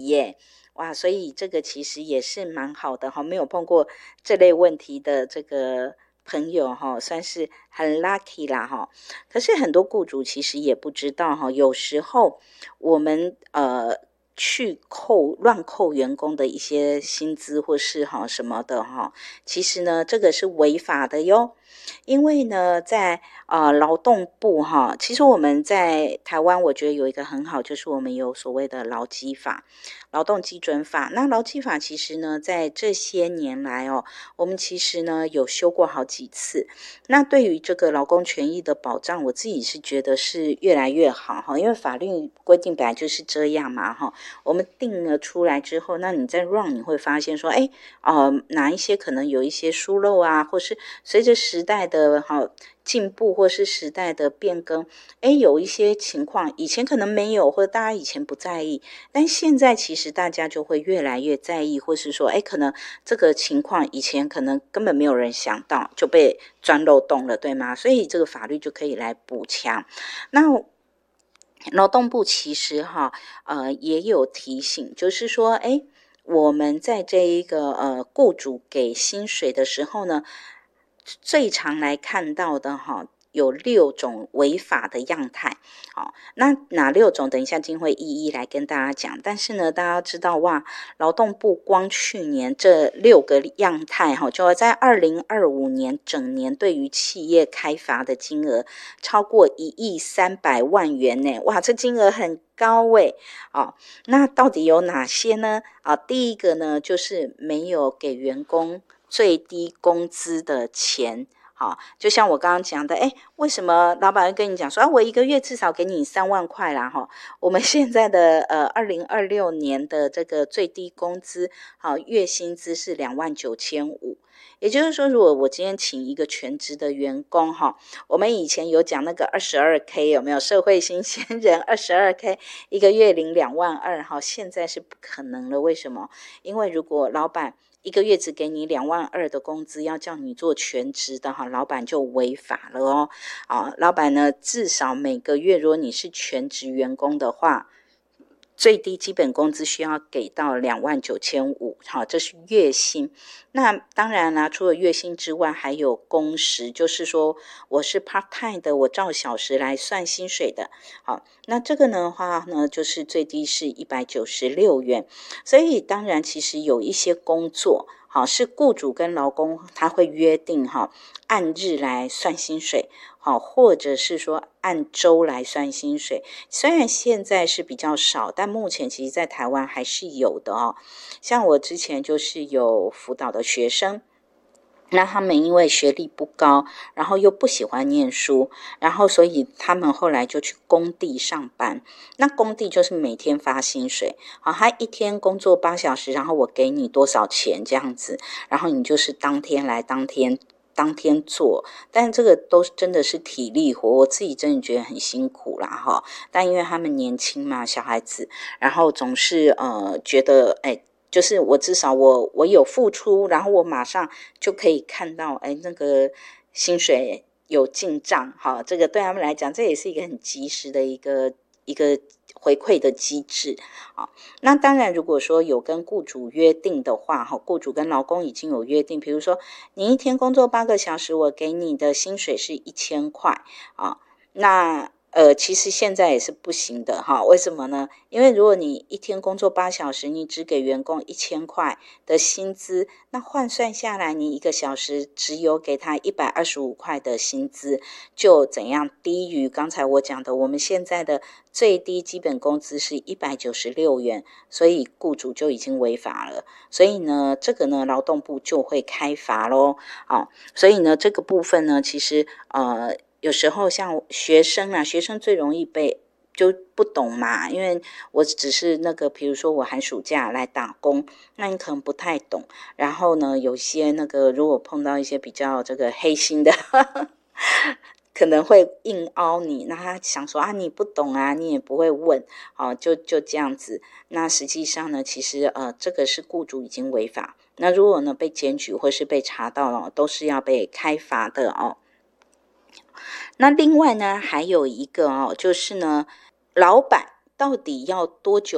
耶。哇，所以这个其实也是蛮好的哈，没有碰过这类问题的这个朋友哈，算是很 lucky 啦哈。可是很多雇主其实也不知道哈，有时候我们去乱扣员工的一些薪资或是什么的哈，其实呢这个是违法的哟。因为呢，在劳动部哈，其实我们在台湾，我觉得有一个很好，就是我们有所谓的劳基法、劳动基准法。那劳基法其实呢，在这些年来哦，我们其实呢有修过好几次。那对于这个劳工权益的保障，我自己是觉得是越来越好哈，因为法律规定本来就是这样嘛哈。我们定了出来之后，那你在 run 你会发现说，哎，哪一些可能有一些疏漏啊，或是随着时代的进步或是时代的变更，哎，有一些情况以前可能没有，或者大家以前不在意，但现在其实大家就会越来越在意，或是说，哎，可能这个情况以前可能根本没有人想到，就被钻漏洞了，对吗？所以这个法律就可以来补强。那劳动部其实也有提醒，就是说，哎，我们在这一个雇主给薪水的时候呢，最常来看到的有6种违法的样态。好，那哪6种？等一下金会一一来跟大家讲。但是呢，大家知道哇，劳动部光去年这6个样态就在2025年整年对于企业开罚的金额超过1.3亿元呢！哇，这金额很高诶。那到底有哪些呢？第一个呢，就是没有给员工最低工资的钱。好，就像我刚刚讲的，哎，为什么老板会跟你讲说，我1个月至少给你3万块啦？我们现在的2026年的这个最低工资，月薪资是29500。也就是说，如果我今天请一个全职的员工我们以前有讲那个22K 有没有？社会新鲜人22K 一个月领22000现在是不可能了。为什么？因为如果老板1个月只给你22000的工资，要叫你做全职的老板就违法了哦。老板呢，至少每个月，如果你是全职员工的话，最低基本工资需要给到29500，这是月薪。那当然啦，除了月薪之外，还有工时，就是说我是 part time 的，我照小时来算薪水的。好，那这个的话呢，就是最低是196元。所以当然，其实有一些工作是雇主跟劳工他会约定按日来算薪水，或者是说按周来算薪水。虽然现在是比较少，但目前其实在台湾还是有的哦。像我之前就是有辅导的学生，那他们因为学历不高，然后又不喜欢念书，然后所以他们后来就去工地上班。那工地就是每天发薪水，他一天工作8小时，然后我给你多少钱这样子，然后你就是当天来当天做。但这个都真的是体力活，我自己真的觉得很辛苦啦但因为他们年轻嘛，小孩子，然后总是觉得就是我至少我有付出，然后我马上就可以看到那个薪水有进账这个对他们来讲，这也是一个很及时的一个回馈的机制那当然如果说有跟雇主约定的话雇主跟劳工已经有约定，比如说你一天工作8个小时，我给你的薪水是1000块那其实现在也是不行的为什么呢？因为如果你一天工作8小时，你只给员工1000块的薪资，那换算下来，你1个小时只有给他125块的薪资，就怎样低于刚才我讲的，我们现在的最低基本工资是196元，所以雇主就已经违法了。所以呢，这个呢，劳动部就会开罚咯所以呢，这个部分呢，其实有时候像学生学生最容易就不懂嘛，因为我只是比如说我寒暑假来打工，那你可能不太懂。然后呢，有些如果碰到一些比较这个黑心的可能会硬凹你，那他想说你不懂你也不会问就这样子。那实际上呢，其实这个是雇主已经违法，那如果呢被检举或是被查到了，都是要被开罚的那另外呢，还有一个就是呢，老板到底要多久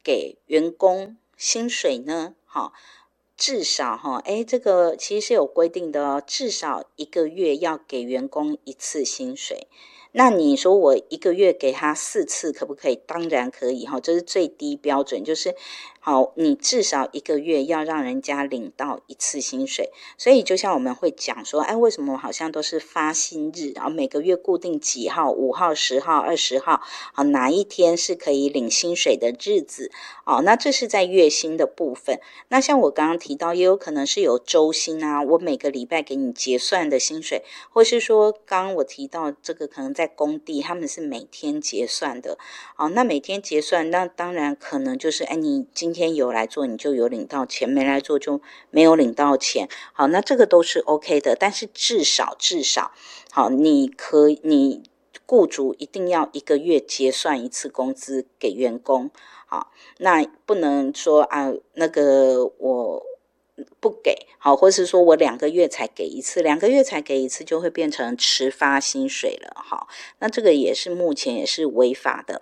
给员工薪水呢？至少这个其实是有规定的哦，至少1个月要给员工1次薪水。那你说我1个月给他4次可不可以？当然可以这是最低标准，就是你至少1个月要让人家领到1次薪水。所以就像我们会讲说，为什么好像都是发薪日，然后每个月固定几号，5号、10号、20号，哪一天是可以领薪水的日子那这是在月薪的部分。那像我刚刚提到，也有可能是有周薪啊，我每个礼拜给你结算的薪水，或是说刚刚我提到这个可能在工地他们是每天结算的那每天结算，那当然可能就是你今天有来做你就有领到钱，没来做就没有领到钱。那这个都是 OK 的，但是至少你雇主一定要1个月结算1次工资给员工那不能说那个我不给或是说我2个月才给1次，2个月才给1次就会变成迟发薪水了那这个也是目前也是违法的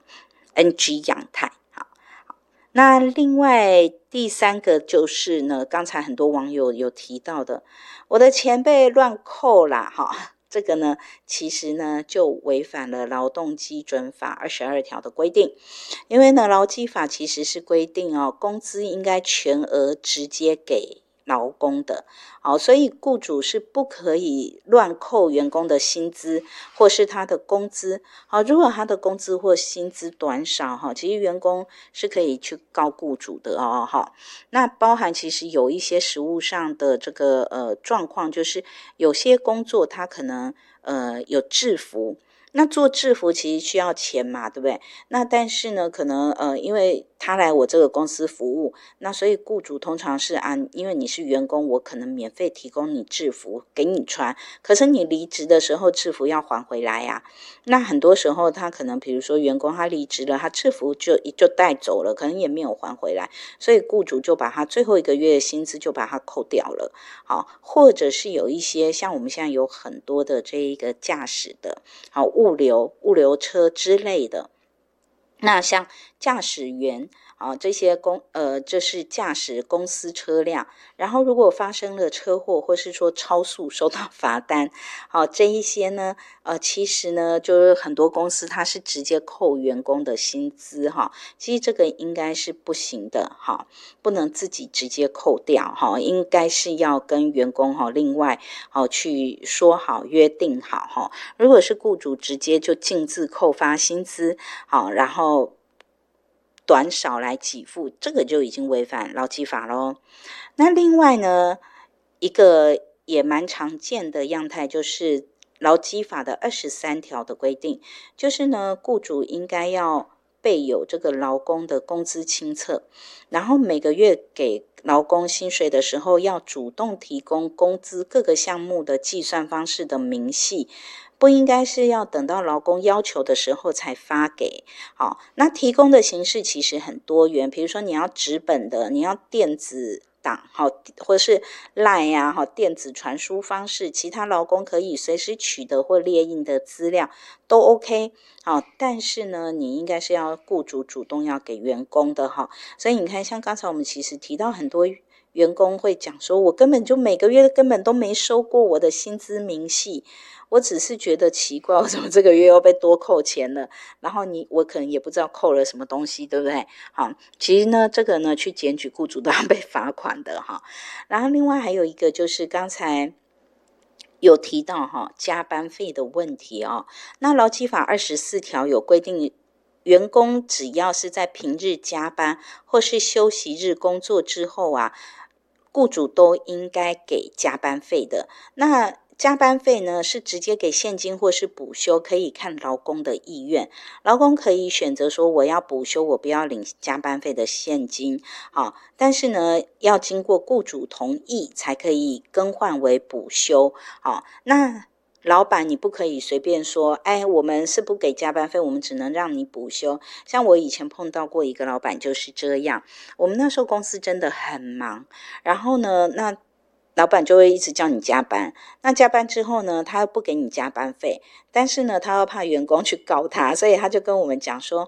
NG 样态那另外第3个就是呢，刚才很多网友有提到的，我的钱被乱扣啦这个呢，其实呢就违反了劳动基准法22条的规定。因为呢，劳基法其实是规定工资应该全额直接给劳工的所以雇主是不可以乱扣员工的薪资或是他的工资如果他的工资或薪资短少其实员工是可以去告雇主的那包含其实有一些实务上的这个状况，就是有些工作他可能有制服，那做制服其实需要钱嘛，对不对？那但是呢，可能因为他来我这个公司服务，那所以雇主通常是因为你是员工，我可能免费提供你制服给你穿，可是你离职的时候制服要还回来呀。那很多时候他可能比如说员工他离职了，他制服就带走了，可能也没有还回来，所以雇主就把他最后1个月的薪资就把它扣掉了或者是有一些像我们现在有很多的这一个驾驶的物流车之类的，那像驾驶员这些就是驾驶公司车辆，然后如果发生了车祸或是说超速收到罚单这一些呢其实呢就是很多公司它是直接扣员工的薪资其实这个应该是不行的不能自己直接扣掉应该是要跟员工另外去说好约定好如果是雇主直接就径自扣发薪资然后短少来给付，这个就已经违反劳基法咯。那另外呢，一个也蛮常见的样态就是劳基法的23条的规定，就是呢，雇主应该要备有这个劳工的工资清册，然后每个月给劳工薪水的时候，要主动提供工资各个项目的计算方式的明细，不应该是要等到劳工要求的时候才发给那提供的形式其实很多元，比如说你要纸本的，你要电子档或是 LINE 电子传输方式，其他劳工可以随时取得或列印的资料都 OK 但是呢你应该是要雇主主动要给员工的所以你看像刚才我们其实提到很多员工会讲说，我根本就每个月根本都没收过我的薪资明细，我只是觉得奇怪，我怎么这个月又被多扣钱了，然后我可能也不知道扣了什么东西，对不对其实呢这个呢去检举雇主都要被罚款的然后另外还有一个就是刚才有提到加班费的问题那劳基法24条有规定，员工只要是在平日加班或是休息日工作之后雇主都应该给加班费的。那加班费呢是直接给现金或是补休，可以看劳工的意愿，劳工可以选择说我要补休，我不要领加班费的现金但是呢要经过雇主同意才可以更换为补休那老板你不可以随便说我们是不给加班费，我们只能让你补休。像我以前碰到过一个老板就是这样，我们那时候公司真的很忙，然后呢那老板就会一直叫你加班，那加班之后呢他又不给你加班费，但是呢他又怕员工去告他，所以他就跟我们讲说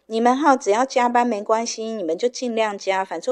你们只要加班没关系，你们就尽量加，反正